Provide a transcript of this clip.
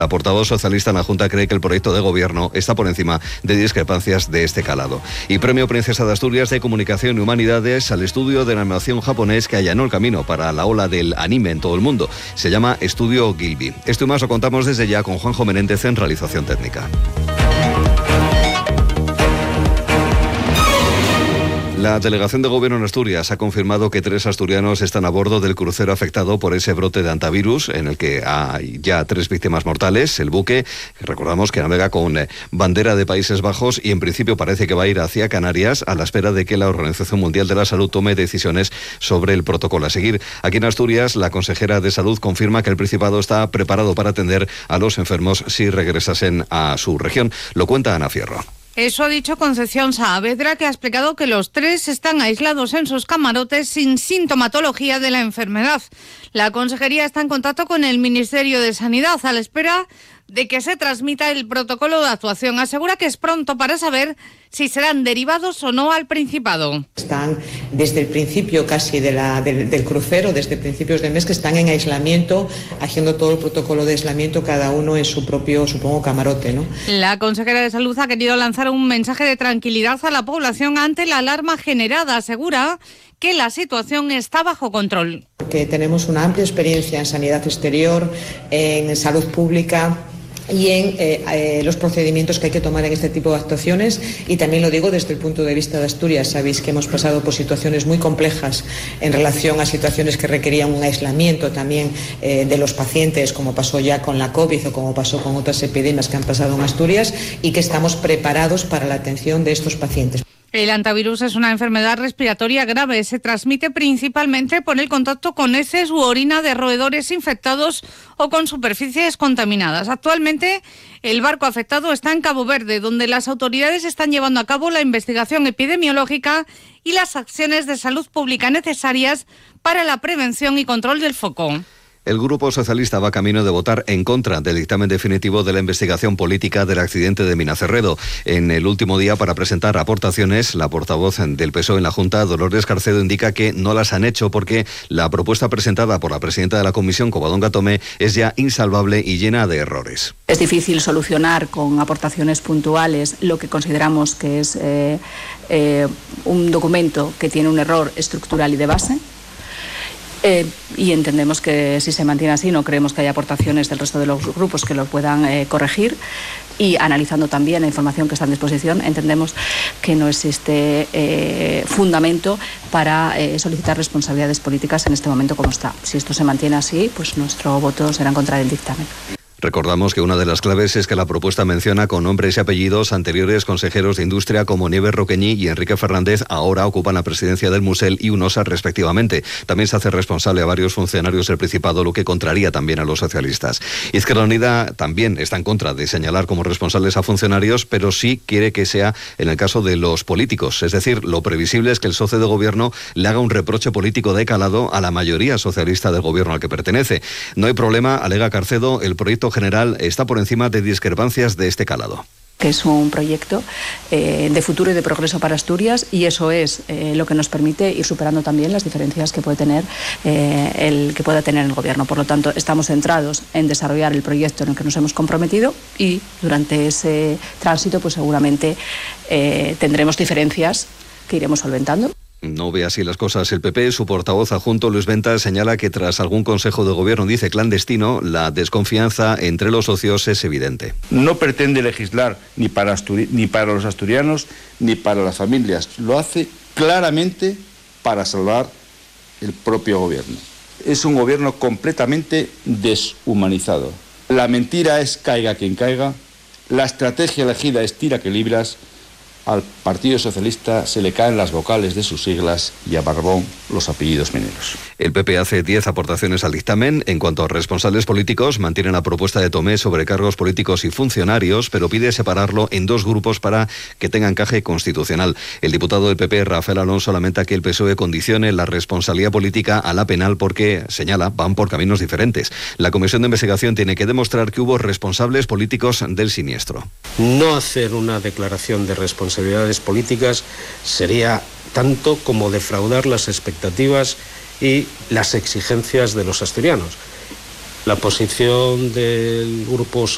La portavoz socialista en la Junta cree que el proyecto de gobierno está por encima de discrepancias de este calado. Y Premio Princesa de Asturias de Comunicación y Humanidades al estudio de animación japonés que allanó el camino para la ola del anime en todo el mundo. Se llama Estudio Ghibli. Esto y más lo contamos desde ya con Juanjo Menéndez en realización técnica. La delegación de gobierno en Asturias ha confirmado que 3 asturianos están a bordo del crucero afectado por ese brote de hantavirus, en el que hay ya 3 víctimas mortales. El buque, recordamos que navega con bandera de Países Bajos y en principio parece que va a ir hacia Canarias a la espera de que la Organización Mundial de la Salud tome decisiones sobre el protocolo a seguir. Aquí en Asturias, la consejera de Salud confirma que el Principado está preparado para atender a los enfermos si regresasen a su región. Lo cuenta Ana Fierro. Eso ha dicho Concepción Saavedra, que ha explicado que los 3 están aislados en sus camarotes sin sintomatología de la enfermedad. La consejería está en contacto con el Ministerio de Sanidad a la espera de que se transmita el protocolo de actuación. Asegura que es pronto para saber si serán derivados o no al Principado. Están desde el principio casi del crucero, desde principios de mes, que están en aislamiento, haciendo todo el protocolo de aislamiento, cada uno en su propio, supongo, camarote, ¿no? La consejera de Salud ha querido lanzar un mensaje de tranquilidad a la población ante la alarma generada. Asegura que la situación está bajo control. Que tenemos una amplia experiencia en sanidad exterior, en salud pública y en los procedimientos que hay que tomar en este tipo de actuaciones, y también lo digo desde el punto de vista de Asturias. Sabéis que hemos pasado por situaciones muy complejas en relación a situaciones que requerían un aislamiento también de los pacientes, como pasó ya con la COVID o como pasó con otras epidemias que han pasado en Asturias, y que estamos preparados para la atención de estos pacientes. El hantavirus es una enfermedad respiratoria grave. Se transmite principalmente por el contacto con heces u orina de roedores infectados o con superficies contaminadas. Actualmente, el barco afectado está en Cabo Verde, donde las autoridades están llevando a cabo la investigación epidemiológica y las acciones de salud pública necesarias para la prevención y control del foco. El Grupo Socialista va camino de votar en contra del dictamen definitivo de la investigación política del accidente de Minacerredo. En el último día para presentar aportaciones, la portavoz del PSOE en la Junta, Dolores Carcedo, indica que no las han hecho porque la propuesta presentada por la presidenta de la Comisión, Covadonga Tomé, es ya insalvable y llena de errores. Es difícil solucionar con aportaciones puntuales lo que consideramos que es un documento que tiene un error estructural y de base. Y entendemos que si se mantiene así, no creemos que haya aportaciones del resto de los grupos que lo puedan corregir, y analizando también la información que está en disposición, entendemos que no existe fundamento para solicitar responsabilidades políticas en este momento como está. Si esto se mantiene así, pues nuestro voto será en contra del dictamen. Recordamos que una de las claves es que la propuesta menciona con nombres y apellidos anteriores consejeros de Industria como Nieves Roqueñi y Enrique Fernández, ahora ocupan la presidencia del Musel y UNOSA respectivamente. También se hace responsable a varios funcionarios del Principado, lo que contraría también a los socialistas. Izquierda Unida también está en contra de señalar como responsables a funcionarios, pero sí quiere que sea en el caso de los políticos. Es decir, lo previsible es que el socio de gobierno le haga un reproche político de calado a la mayoría socialista del gobierno al que pertenece. No hay problema, alega Carcedo, el proyecto general está por encima de discrepancias de este calado. Que es un proyecto de futuro y de progreso para Asturias, y eso es lo que nos permite ir superando también las diferencias que puede tener el gobierno. Por lo tanto, estamos centrados en desarrollar el proyecto en el que nos hemos comprometido, y durante ese tránsito pues seguramente tendremos diferencias que iremos solventando. No ve así las cosas el PP. Su portavoz adjunto, Luis Ventas, señala que tras algún consejo de gobierno, dice clandestino, la desconfianza entre los socios es evidente. No pretende legislar ni para los asturianos ni para las familias. Lo hace claramente para salvar el propio gobierno. Es un gobierno completamente deshumanizado. La mentira es caiga quien caiga. La estrategia elegida es tira que libras. Al Partido Socialista se le caen las vocales de sus siglas y a Barbón los apellidos mineros. El PP hace 10 aportaciones al dictamen. En cuanto a responsables políticos, mantiene la propuesta de Tomé sobre cargos políticos y funcionarios, pero pide separarlo en 2 grupos para que tenga encaje constitucional. El diputado del PP, Rafael Alonso, lamenta que el PSOE condicione la responsabilidad política a la penal porque, señala, van por caminos diferentes. La comisión de investigación tiene que demostrar que hubo responsables políticos del siniestro. No hacer una declaración de responsabilidades políticas sería tanto como defraudar las expectativas y las exigencias de los asturianos. La posición del Grupo